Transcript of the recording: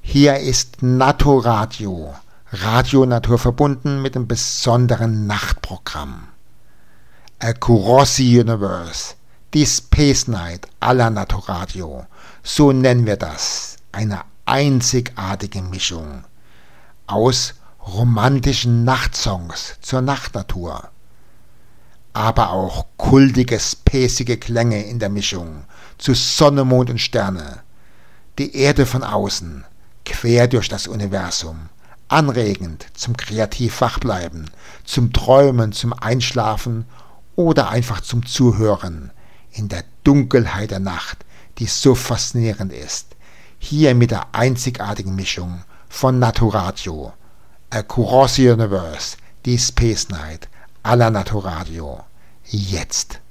Hier ist Naturradio, Radio naturverbunden mit einem besonderen Nachtprogramm. Across the Universe, die Space Night aller Naturradio, so nennen wir das, eine einzigartige Mischung aus romantischen Nachtsongs zur Nachtnatur, aber auch kultige, spacige Klänge in der Mischung zu Sonne, Mond und Sterne, die Erde von außen, quer durch das Universum, anregend zum kreativ Wachbleiben, zum Träumen, zum Einschlafen oder einfach zum Zuhören in der Dunkelheit der Nacht, die so faszinierend ist. Hier mit der einzigartigen Mischung von Naturradio, Across the Universe, die Space Night aller Naturradio. Jetzt.